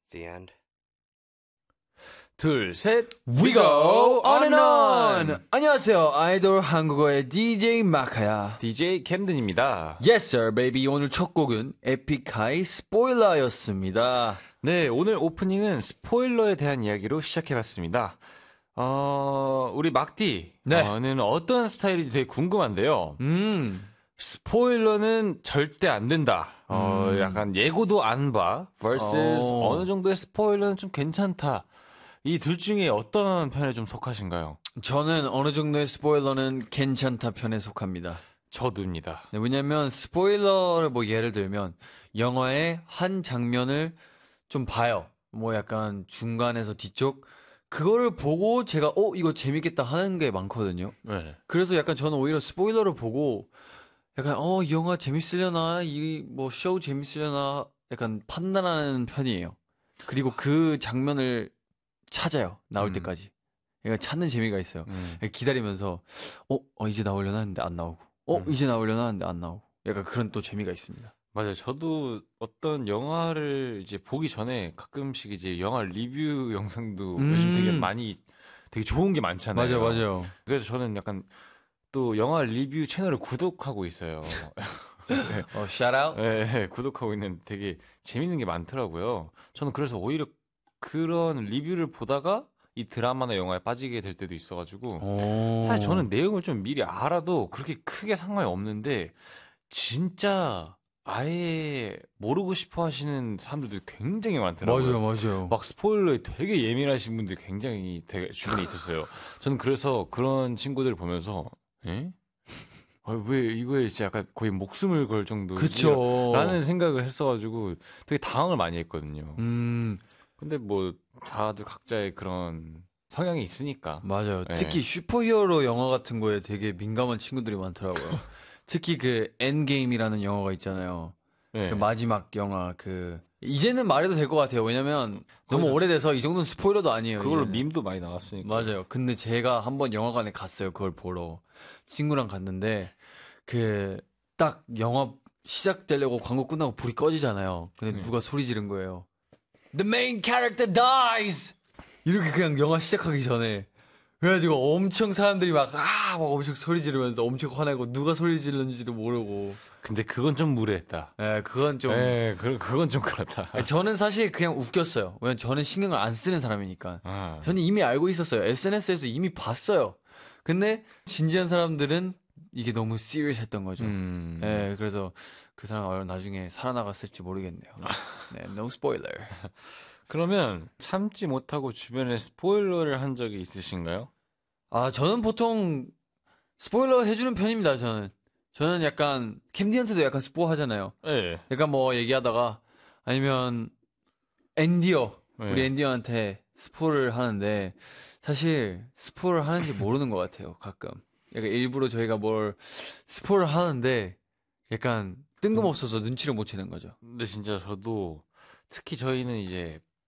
The end. 둘, 셋, We go on and on! 안녕하세요. 아이돌 한국어의 DJ 마카야. DJ 캠든입니다. Yes, sir, baby. 오늘 첫 곡은 에픽하이 스포일러였습니다. 네, 오늘 오프닝은 스포일러에 대한 이야기로 시작해봤습니다. 우리 막디는 네. 어떤 스타일인지 되게 궁금한데요. 스포일러는 절대 안 된다. 약간 예고도 안 봐. versus 어느 정도의 스포일러는 좀 괜찮다. 이 둘 중에 어떤 편에 좀 속하신가요? 저는 어느 정도의 스포일러는 괜찮다 편에 속합니다. 저도입니다. 네, 왜냐면 스포일러를 뭐 예를 들면 영화의 한 장면을 좀 봐요. 뭐 약간 중간에서 뒤쪽 그거를 보고 제가 이거 재밌겠다 하는 게 많거든요. 네. 그래서 약간 저는 오히려 스포일러를 보고 약간 이 영화 재밌으려나 이 뭐 쇼 재밌으려나 약간 판단하는 편이에요. 그리고 그 장면을 찾아요. 나올 때까지. 그러니까 찾는 재미가 있어요. 기다리면서 이제 나오려나 했는데 안 나오고 이제 나오려나 했는데 안 나오고 약간 그런 또 재미가 있습니다. 맞아요. 저도 어떤 영화를 이제 보기 전에 가끔씩 이제 영화 리뷰 영상도 요즘 되게 좋은 게 많잖아요. 맞아요. 그래서 저는 약간 또 영화 리뷰 채널을 구독하고 있어요. shout out. 네, 구독하고 있는데 되게 재밌는 게 많더라고요. 저는 그래서 오히려 그런 리뷰를 보다가 이 드라마나 영화에 빠지게 될 때도 있어가지고 사실 저는 내용을 좀 미리 알아도 그렇게 크게 상관이 없는데 진짜 아예 모르고 싶어 하시는 사람들도 굉장히 많더라고요. 맞아요. 막 스포일러에 되게 예민하신 분들이 굉장히 되게 주변에 있었어요. 저는 그래서 그런 친구들 보면서 왜 이거에 진짜 약간 거의 목숨을 걸 그쵸. 정도라는 생각을 했어가지고 되게 당황을 많이 했거든요. 근데 뭐 다들 각자의 그런 성향이 있으니까. 맞아요. 네. 특히 슈퍼히어로 영화 같은 거에 되게 민감한 친구들이 많더라고요. 특히 그 엔게임이라는 영화가 있잖아요. 네. 그 마지막 영화 이제는 말해도 될 것 같아요. 왜냐면 너무 오래돼서 이 정도는 스포일러도 아니에요. 그걸로 이제는. 밈도 많이 나왔으니까. 맞아요. 근데 제가 한번 영화관에 갔어요. 그걸 보러. 친구랑 갔는데 딱 영화 시작되려고 광고 끝나고 불이 꺼지잖아요. 근데 누가 소리 지른 거예요. The main character dies! 이렇게 그냥 영화 시작하기 전에. 그래가지고 엄청 사람들이 막 엄청 소리 지르면서 엄청 화내고 누가 소리 지르는지도 모르고. 근데 그건 좀 무례했다. 네, 그건 좀. 네, 그건 좀 그렇다. 저는 사실 그냥 웃겼어요. 왜냐면 저는 신경을 안 쓰는 사람이니까. 저는 이미 알고 있었어요. SNS에서 이미 봤어요. 근데 진지한 사람들은 이게 너무 시리어스했던 거죠. 네, 그래서 그 사람 나중에 살아나갔을지 모르겠네요. 네, no spoiler. 그러면 참지 못하고 주변에 스포일러를 한 적이 있으신가요? 저는 보통 스포일러 해주는 편입니다. 저는 약간 캠디한테도 약간 스포 하잖아요. 네. 약간 뭐 얘기하다가 아니면 우리 앤디어한테 스포를 하는데 사실 스포를 하는지 모르는 것 같아요. 가끔. 약간 일부러 저희가 뭘 스포를 하는데 약간 뜬금없어서 눈치를 못 채는 거죠. 근데 진짜 저도 특히 저희는 이제